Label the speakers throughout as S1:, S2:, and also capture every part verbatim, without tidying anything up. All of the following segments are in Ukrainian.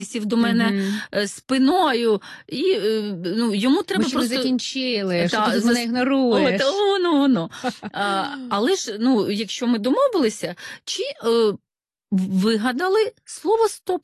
S1: сів до мене
S2: Мгм.
S1: спиною, і ну, йому треба
S2: Ми ще
S1: просто...
S2: не закінчили, що
S1: Та,
S2: ти мене ігноруєш?
S1: От, воно, воно. А, але ж, ну, якщо ми домовилися, чи е, вигадали слово «стоп».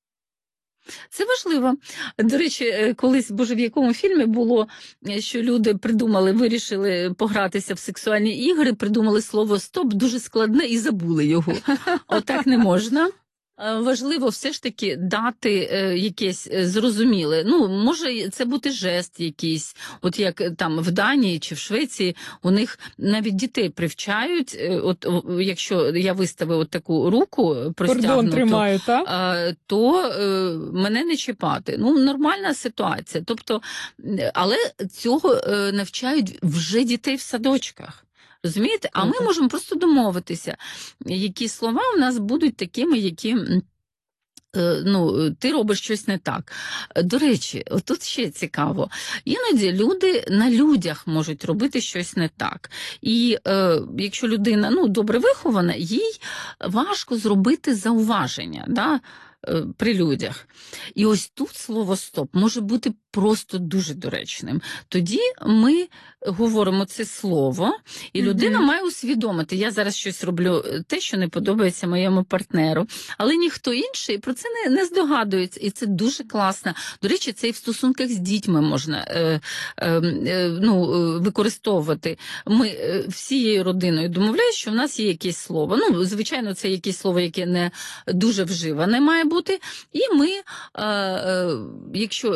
S1: Це важливо. До речі, колись, боже, в якому фільмі було, що люди придумали, вирішили погратися в сексуальні ігри, придумали слово «стоп», дуже складне, і забули його. Отак не можна. Важливо все ж таки дати е, якесь зрозуміле. Ну, може це бути жест якийсь, от як там в Данії чи в Швеції, у них навіть дітей привчають, от якщо я виставив от таку руку простягнуту,
S2: тримаю, та?
S1: а, то е, мене не чіпати. Ну, нормальна ситуація. Тобто, але цього е, навчають вже дітей в садочках. Розумієте? А ми можемо просто домовитися, які слова в нас будуть такими, які, ну, ти робиш щось не так. До речі, тут ще цікаво. Іноді люди на людях можуть робити щось не так. І е, якщо людина, ну, добре вихована, їй важко зробити зауваження, да, при людях. І ось тут слово «стоп» може бути просто дуже доречним. Тоді ми говоримо це слово, і людина mm-hmm. має усвідомити, я зараз щось роблю, те, що не подобається моєму партнеру, але ніхто інший про це не, не здогадується, і це дуже класно. До речі, це і в стосунках з дітьми можна е, е, е, ну, використовувати. Ми е, всією родиною домовляємося, що в нас є якесь слово. Ну, звичайно, це якесь слово, яке не дуже вживане має бути. І ми, е, е, якщо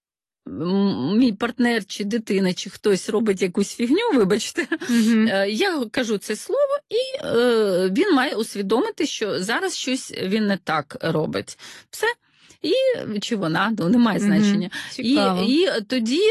S1: мій партнер чи дитина, чи хтось робить якусь фігню, вибачте, mm-hmm. я кажу це слово, і е, він має усвідомити, що зараз щось він не так робить. Все. І чи вона, ну, немає значення. Mm-hmm. І, і тоді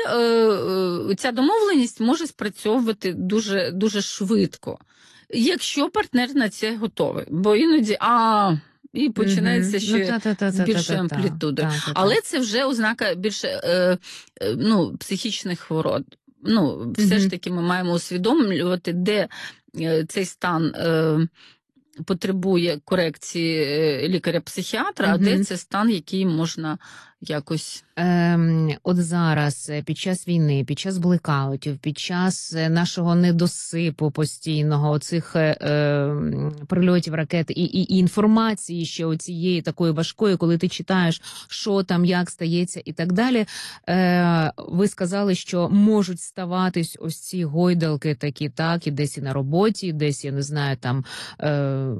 S1: е, ця домовленість може спрацьовувати дуже, дуже швидко, якщо партнер на це готовий. Бо іноді, а... І починається mm-hmm. ще ну, з більшою амплітудою. Але це вже ознака більше е, е, ну, психічних хвороб. Ну, все mm-hmm. ж таки ми маємо усвідомлювати, де е, цей стан е, потребує корекції лікаря-психіатра, mm-hmm. а де це стан, який можна якось...
S2: Ем, от зараз, під час війни, під час блекаутів, під час нашого недосипу постійного, оцих е, прильотів ракет і, і, і інформації ще оцієї такої важкої, коли ти читаєш, що там, як стається і так далі, е, ви сказали, що можуть ставатись ось ці гойдалки такі, так, і десь і на роботі, десь, я не знаю, там е,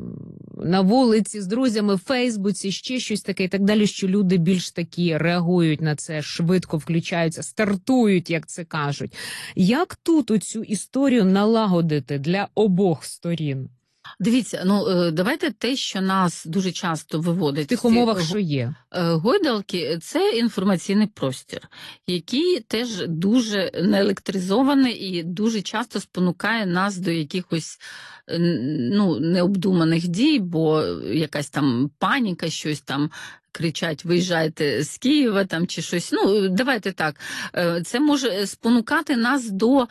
S2: на вулиці з друзями, в Фейсбуці, ще щось таке і так далі, що люди більш такі реагують на це, швидко включаються, стартують, як це кажуть. Як тут оцю історію налагодити для обох сторін?
S1: Дивіться, ну давайте те, що нас дуже часто виводить...
S2: В тих умовах, що є.
S1: Гойдалки – це інформаційний простір, який теж дуже неелектризований і дуже часто спонукає нас до якихось, ну, необдуманих дій, бо якась там паніка, щось там кричать, виїжджайте з Києва там чи щось. Ну, давайте так. Це може спонукати нас до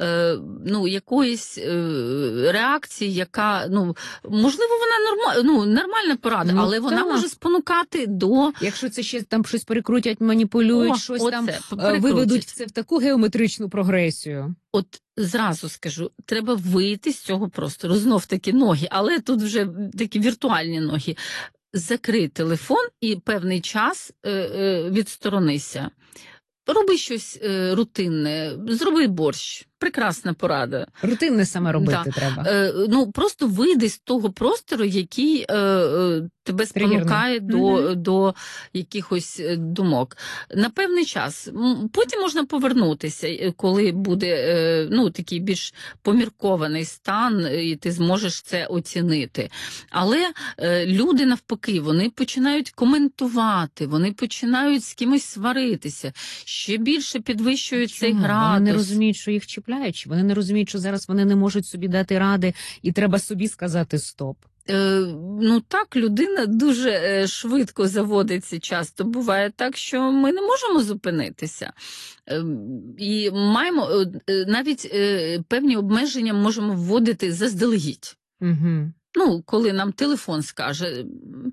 S1: ну, якоїсь реакції, яка, ну, можливо, вона норма, ну, нормальна порада, ну, але вона так. може спонукати до...
S2: Якщо це ще там щось перекрутять, маніпулюють, О, щось там
S1: перекрутять.
S2: виведуть це в таку геометричну прогресію.
S1: От зразу скажу, треба вийти з цього простору. Знов таки ноги, але тут вже такі віртуальні ноги. Закрий телефон і певний час е, е, відсторонися. Роби щось е, рутинне, зроби борщ. Прекрасна порада.
S2: Рутинне саме робити да. треба.
S1: Е, ну, просто вийди з того простору, який е, е, тебе спонукає до, mm-hmm. до якихось думок. На певний час. Потім можна повернутися, коли буде е, ну, такий більш поміркований стан, і ти зможеш це оцінити. Але е, люди навпаки, вони починають коментувати, вони починають з кимось сваритися, ще більше підвищують Чому? цей градус.
S2: Вони не розуміють, що їх чіпляють. Вони не розуміють, що зараз вони не можуть собі дати ради, і треба собі сказати стоп.
S1: Е, ну так, людина дуже е, швидко заводиться часто. Буває так, що ми не можемо зупинитися. Е, і маємо е, навіть е, певні обмеження можемо вводити заздалегідь.
S2: Угу.
S1: Ну, коли нам телефон скаже...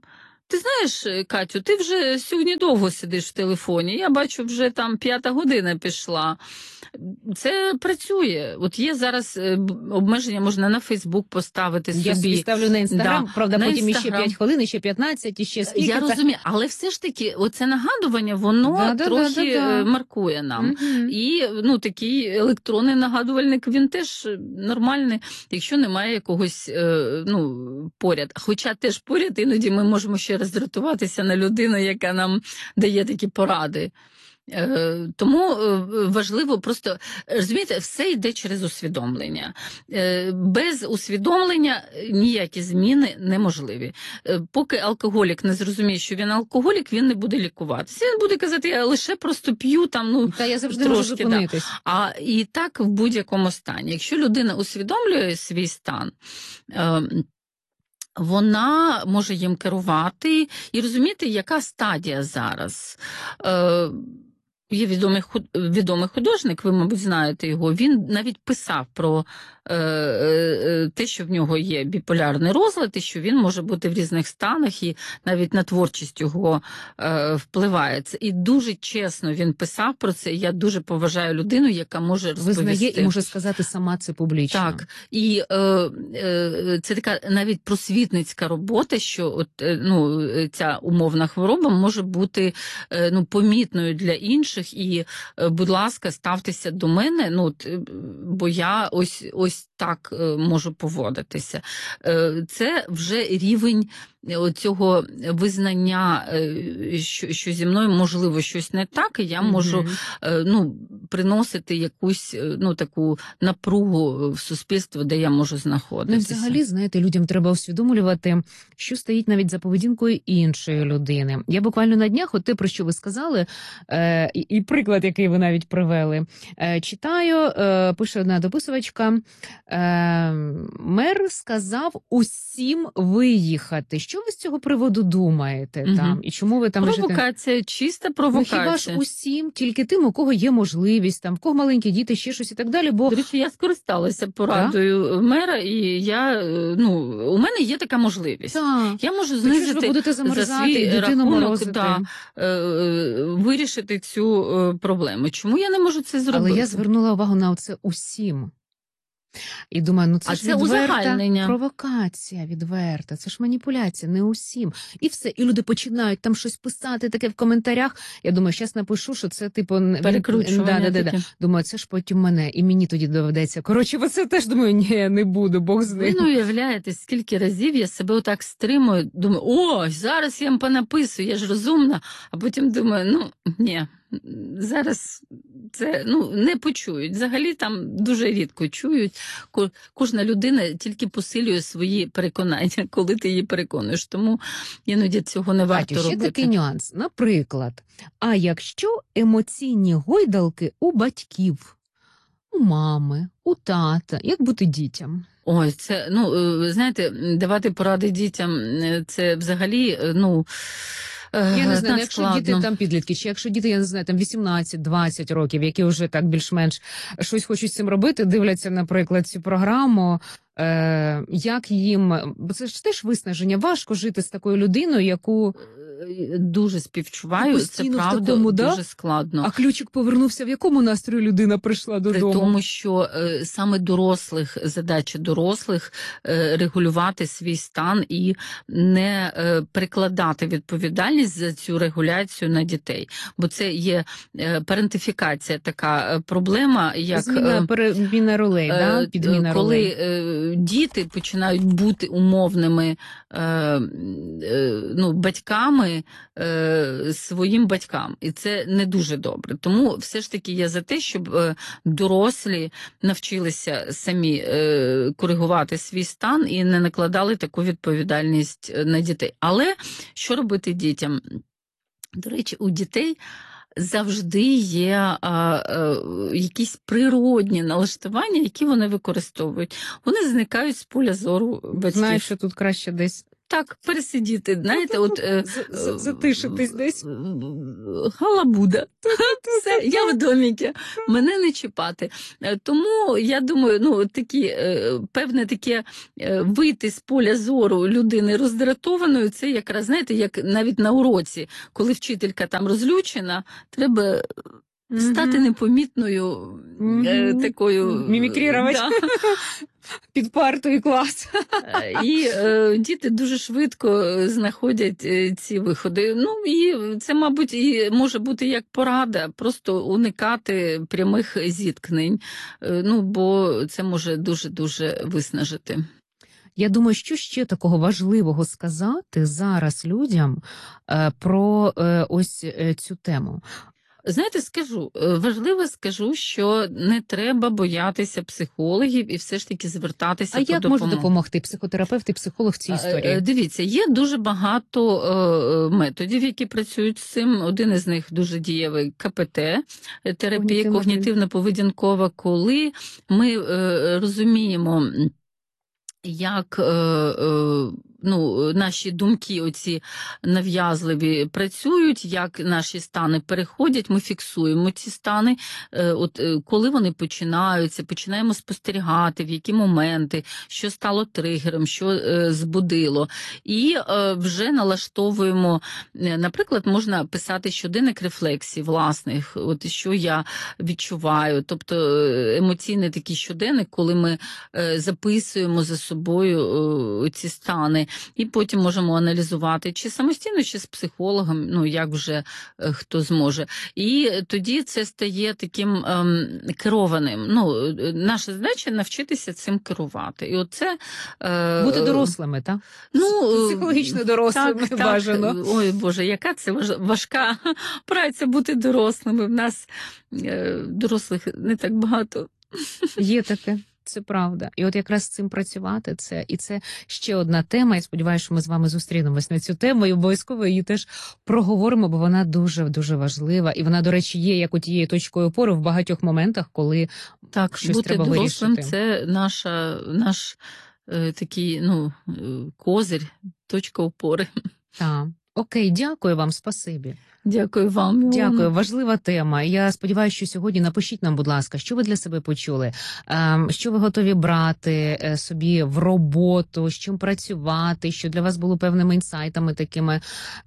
S1: Ти знаєш, Катю, ти вже сьогодні довго сидиш в телефоні. Я бачу, вже там п'ята година пішла. Це працює. От є зараз обмеження, можна на Фейсбук поставити собі.
S2: Я собі ставлю на Інстаграм, да, правда,
S1: на
S2: потім
S1: Інстаграм.
S2: іще п'ять хвилин, іще п'ятнадцять, іще скільки.
S1: Я
S2: це...
S1: розумію, але все ж таки, оце нагадування, воно
S2: да,
S1: трохи
S2: да, да, да.
S1: маркує нам.
S2: Угу.
S1: І, ну, такий електронний нагадувальник, він теж нормальний, якщо немає якогось, ну, поряд. Хоча теж поряд іноді ми можемо ще роздратуватися на людину, яка нам дає такі поради. Тому важливо просто, розумієте, все йде через усвідомлення. Без усвідомлення ніякі зміни неможливі. Поки алкоголік не зрозуміє, що він алкоголік, він не буде лікуватися. Він буде казати, я лише просто п'ю там, ну,
S2: та я завжди
S1: трошки,
S2: можу зупинитись.
S1: Да. А і так в будь-якому стані. Якщо людина усвідомлює свій стан, вона може їм керувати і розуміти, яка стадія зараз. Є відомий, відомий художник, ви, мабуть, знаєте його, він навіть писав про е, е, те, що в нього є біполярний розлад, і що він може бути в різних станах, і навіть на творчість його е, впливає. Це, і дуже чесно він писав про це, і я дуже поважаю людину, яка може розповісти.
S2: Визнає і може сказати сама це публічно.
S1: Так, і е, е, це така навіть просвітницька робота, що от, е, ну, ця умовна хвороба може бути е, ну, помітною для інших. І, будь ласка, ставтеся до мене, ну, бо я ось, ось так можу поводитися. Це вже рівень цього визнання, що, що зі мною можливо щось не так, і я можу mm-hmm. ну, приносити якусь ну, таку напругу в суспільство, де я можу знаходитися.
S2: Ну, взагалі, знаєте, людям треба усвідомлювати, що стоїть навіть за поведінкою іншої людини. Я буквально на днях, от те, про що ви сказали, е, і, і приклад, який ви навіть привели, е, читаю, е, пише одна дописувачка, е, мер сказав усім виїхати. Що ви з цього приводу думаєте? Угу. Там? І чому ви там
S1: провокація,
S2: лежите?
S1: Чиста провокація.
S2: Ну, хіба ж усім, тільки тим, у кого є можливість, там, в кого маленькі діти, ще щось і так далі. Бо...
S1: До речі, я скористалася порадою да? мера, і я, ну, у мене є така можливість.
S2: Так.
S1: Я можу знизити
S2: ви будете
S1: за свій рахунок, да, вирішити цю проблему. Чому я не можу це зробити?
S2: Але я звернула увагу на це усім. І думаю, ну це
S1: а
S2: ж
S1: це
S2: відверта провокація, відверта, це ж маніпуляція, не усім. І все, і люди починають там щось писати таке в коментарях. Я думаю, зараз напишу, що це типу...
S1: перекручування.
S2: Да, да, да, да. Думаю, це ж потім мене, і мені тоді доведеться. Коротше, бо це теж думаю, ні, не буду, Бог з ним.
S1: Ви не уявляєте, скільки разів я себе отак стримую, думаю, о, зараз я їм понаписую, я ж розумна, а потім думаю, ну, ні. Зараз це ну, не почують. Взагалі там дуже рідко чують. Кожна людина тільки посилює свої переконання, коли ти її переконуєш. Тому іноді цього не варто
S2: Катю, ще
S1: робити.
S2: Такий нюанс. Наприклад, а якщо емоційні гойдалки у батьків, у мами, у тата, як бути дітям?
S1: Ой, це, ну, знаєте, давати поради дітям, це взагалі, ну...
S2: Я не знаю, якщо діти там підлітки, чи якщо діти, я не знаю, там вісімнадцять-двадцять років, які вже так більш-менш щось хочуть з цим робити, дивляться, наприклад, цю програму, е, як їм, бо це ж теж виснаження, важко жити з такою людиною, яку...
S1: Дуже співчуваю, це правда,
S2: такому,
S1: дуже
S2: да?
S1: складно.
S2: А ключик повернувся, в якому настрої людина прийшла додому?
S1: При тому, що е, саме дорослих, задача дорослих е, регулювати свій стан і не е, перекладати відповідальність за цю регуляцію на дітей. Бо це є е, парентифікація, така проблема, як...
S2: Зміна, переміна ролей, е, да? Підміна
S1: коли
S2: ролей.
S1: Е, діти починають бути умовними е, е, ну, батьками, своїм батькам. І це не дуже добре. Тому все ж таки я за те, щоб дорослі навчилися самі коригувати свій стан і не накладали таку відповідальність на дітей. Але що робити дітям? До речі, у дітей завжди є а, а, якісь природні налаштування, які вони використовують. Вони зникають з поля зору батьків.
S2: Знаєш, що тут краще десь
S1: так пересидіти, знаєте, от... е,
S2: З- з- Затишитись десь.
S1: Галабуда. Все, я в доміки, мене не чіпати. Е, Тому, я думаю, ну, такі, е, певне таке е, вийти з поля зору людини роздратованою, це якраз, знаєте, як навіть на уроці, коли вчителька там розлючена, треба стати непомітною е, такою...
S2: Мімікрірувати.
S1: Да.
S2: Під парту і клас.
S1: І е, діти дуже швидко знаходять е, ці виходи. Ну, і це, мабуть, і може бути як порада, просто уникати прямих зіткнень, е, ну, бо це може дуже-дуже виснажити.
S2: Я думаю, що ще такого важливого сказати зараз людям е, про е, ось е, цю тему.
S1: Знаєте, скажу, е, важливо скажу, що не треба боятися психологів і все ж таки звертатися
S2: А
S1: по
S2: як
S1: допомогу.
S2: може допомогти психотерапевт і психолог в цій
S1: Е,
S2: історії?
S1: Дивіться, є дуже багато е, методів, які працюють з цим. Один із них дуже дієвий ка пе те, е, терапія
S2: Когнітивно-
S1: когнітивно-поведінкова, коли ми е, розуміємо, як е, е, ну, наші думки оці нав'язливі працюють, як наші стани переходять, ми фіксуємо ці стани, е, от, е, коли вони починаються, починаємо спостерігати, в які моменти, що стало тригером, що е, збудило. І е, вже налаштовуємо, е, наприклад, можна писати щоденник рефлексій власних, от що я відчуваю, тобто е, емоційний такий щоденник, коли ми е, записуємо за собою е, ці стани, і потім можемо аналізувати, чи самостійно, чи з психологом, ну, як вже е, хто зможе. І тоді це стає таким ем, керованим. Ну, е, наша задача – навчитися цим керувати. І оце... Е,
S2: Бути дорослими, так?
S1: Ну, е,
S2: Психологічно дорослими
S1: так, так.
S2: бажано.
S1: Ой, Боже, яка це важ- важка праця бути дорослими. В нас е, дорослих не так багато.
S2: Є таке. Це правда. І от якраз з цим працювати, це і це ще одна тема. Я сподіваюся, що ми з вами зустрінемось на цю тему і обов'язково її теж проговоримо, бо вона дуже-дуже важлива. І вона, до речі, є як тією точкою опори в багатьох моментах, коли
S1: Так,
S2: щось
S1: бути
S2: треба
S1: дорослим
S2: вирішити.
S1: – це наша, наш е, такий, ну, е, козир, точка опори.
S2: Так. Окей, дякую вам, спасибі.
S1: Дякую вам, Ілона.
S2: Дякую, важлива тема. Я сподіваюся, що сьогодні напишіть нам, будь ласка, що ви для себе почули, ем, що ви готові брати е, собі в роботу, з чим працювати, що для вас було певними інсайтами такими,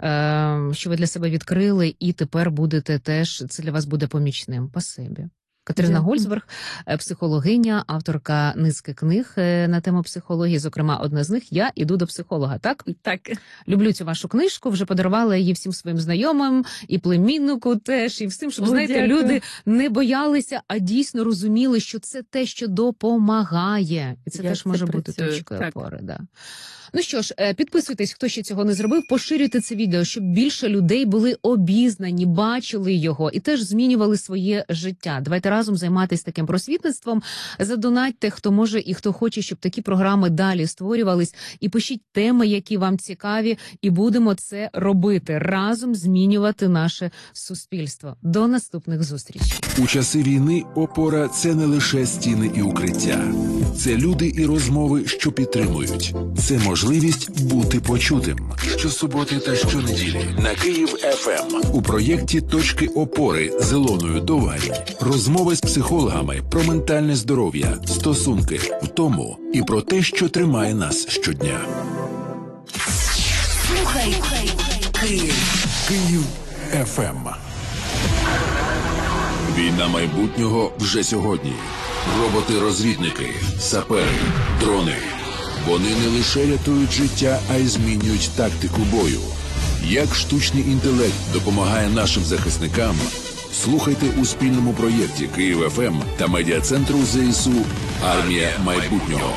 S2: ем, що ви для себе відкрили, і тепер будете теж, це для вас буде помічним. Спасибі. Катерина
S1: Дякую.
S2: Гольцберг, е, психологиня, авторка низки книг е, на тему психології, зокрема, одна з них «Я іду до психолога», так?
S1: Так.
S2: Люблю цю вашу книжку, вже подарувала її всім своїм знайомим, і племіннику теж, і всім, щоб,
S1: О,
S2: знаєте,
S1: дякую.
S2: люди не боялися, а дійсно розуміли, що це те, що допомагає. І це
S1: Як
S2: теж
S1: це
S2: може бути
S1: працює,
S2: точкою
S1: так.
S2: опори. Да. Ну що ж, е, підписуйтесь, хто ще цього не зробив, поширюйте це відео, щоб більше людей були обізнані, бачили його і теж змінювали своє життя. Давайте разом займатися таким просвітництвом. Задонатьте, хто може і хто хоче, щоб такі програми далі створювались. І пишіть теми, які вам цікаві, і будемо це робити. Разом змінювати наше суспільство. До наступних зустрічей.
S3: У часи війни опора – це не лише стіни і укриття. Це люди і розмови, що підтримують. Це можливість бути почутим. Щосуботи та щонеділі на Київ еф ем у проєкті «Точки опори» з Ілоною Довгань. Розмови з психологами про ментальне здоров'я, стосунки, втому і про те, що тримає нас щодня.
S4: Слухай Київ.
S3: Київ еф ем. Війна майбутнього вже сьогодні. Роботи-розвідники, сапери, дрони. Вони не лише рятують життя, а й змінюють тактику бою. Як штучний інтелект допомагає нашим захисникам? Слухайте у спільному проєкті Київ еф ем та медіа-центру зе ес у «Армія майбутнього».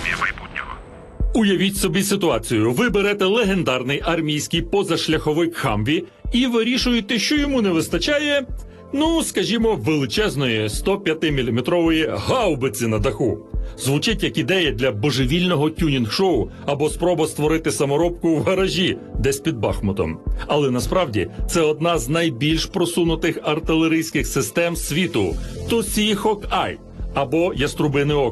S5: Уявіть собі ситуацію. Ви берете легендарний армійський позашляховик «Хамві» і вирішуєте, що йому не вистачає, ну, скажімо, величезної сто п'ять міліметрової гаубиці на даху. Звучить як ідея для божевільного тюнінг-шоу або спроба створити саморобку в гаражі, десь під Бахмутом. Але насправді це одна з найбільш просунутих артилерійських систем світу – Ту Сі Хок Ай або Яструбине око.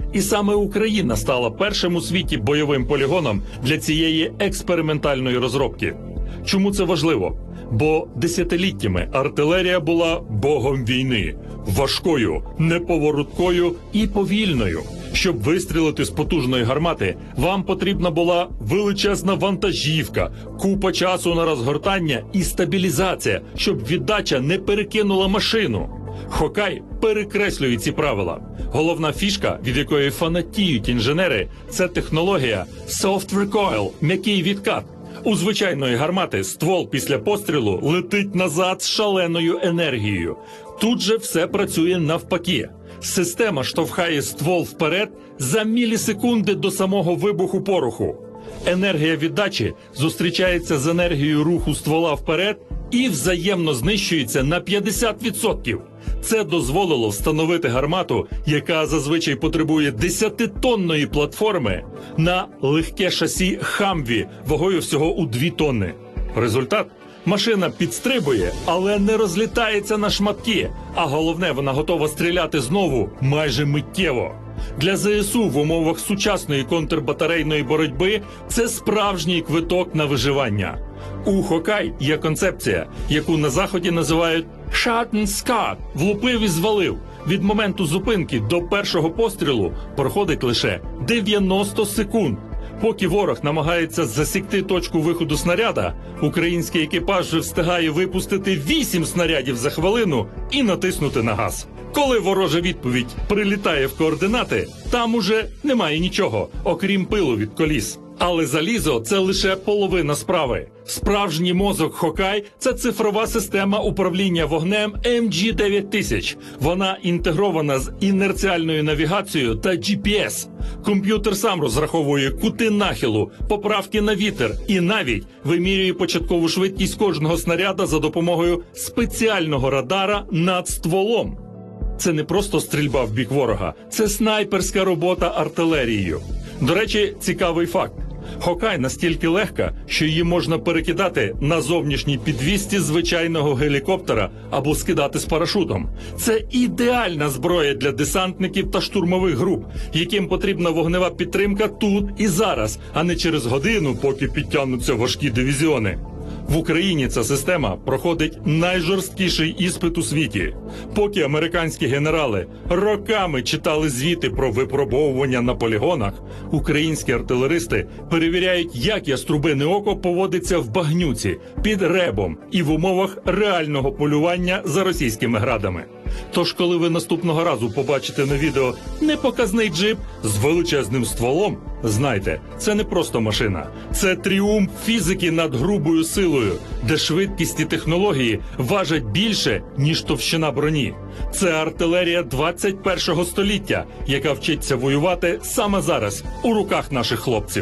S5: І саме Україна стала першим у світі бойовим полігоном для цієї експериментальної розробки. Чому це важливо? Бо десятиліттями артилерія була богом війни. Важкою, неповороткою і повільною. Щоб вистрілити з потужної гармати, вам потрібна була величезна вантажівка, купа часу на розгортання і стабілізація, щоб віддача не перекинула машину. Хокай перекреслює ці правила. Головна фішка, від якої фанатіють інженери, це технологія Soft Recoil – м'який відкат. У звичайної гармати ствол після пострілу летить назад з шаленою енергією. Тут же все працює навпаки. Система штовхає ствол вперед за мілісекунди до самого вибуху пороху. Енергія віддачі зустрічається з енергією руху ствола вперед і взаємно знищується на п'ятдесят відсотків. Це дозволило встановити гармату, яка зазвичай потребує десятитонної платформи, на легке шасі «Хамві» вагою всього у дві тонни. Результат – машина підстрибує, але не розлітається на шматки, а головне, вона готова стріляти знову майже миттєво. Для ЗСУ в умовах сучасної контрбатарейної боротьби це справжній квиток на виживання. У Хокай є концепція, яку на Заході називають «shot and scat» – влупив і звалив. Від моменту зупинки до першого пострілу проходить лише дев'яносто секунд. Поки ворог намагається засікти точку виходу снаряда, український екіпаж вже встигає випустити вісім снарядів за хвилину і натиснути на газ. Коли ворожа відповідь прилітає в координати, там уже немає нічого, окрім пилу від коліс. Але залізо – це лише половина справи. Справжній мозок Хокай – це цифрова система управління вогнем ем джі дев'ять тисяч. Вона інтегрована з інерціальною навігацією та джі пі ес. Комп'ютер сам розраховує кути нахилу, поправки на вітер і навіть вимірює початкову швидкість кожного снаряда за допомогою спеціального радара над стволом. Це не просто стрільба в бік ворога, це снайперська робота артилерією. До речі, цікавий факт. Хокай настільки легка, що її можна перекидати на зовнішній підвісці звичайного гелікоптера або скидати з парашутом. Це ідеальна зброя для десантників та штурмових груп, яким потрібна вогнева підтримка тут і зараз, а не через годину, поки підтягнуться важкі дивізіони. В Україні ця система проходить найжорсткіший іспит у світі. Поки американські генерали роками читали звіти про випробовування на полігонах, українські артилеристи перевіряють, як яструбине око поводиться в багнюці, під ребом і в умовах реального полювання за російськими градами. Тож, коли ви наступного разу побачите на відео непоказний джип з величезним стволом, знайте, це не просто машина. Це тріумф фізики над грубою силою, де швидкість і технології важать більше, ніж товщина броні. Це артилерія двадцять першого століття, яка вчиться воювати саме зараз у руках наших хлопців.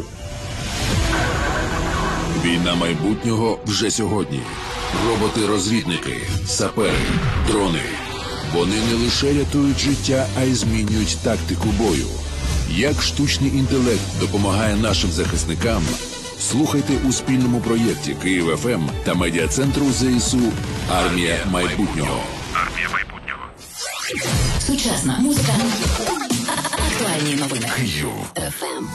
S3: Війна майбутнього вже сьогодні. Роботи-розвідники, сапери, дрони. Вони не лише рятують життя, а й змінюють тактику бою. Як штучний інтелект допомагає нашим захисникам, слухайте у спільному проєкті Київ еф ем та медіа-центру ЗСУ «Армія майбутнього».
S4: Армія майбутнього. Сучасна музика. Актуальні новини.
S3: Київ.
S4: еф ем.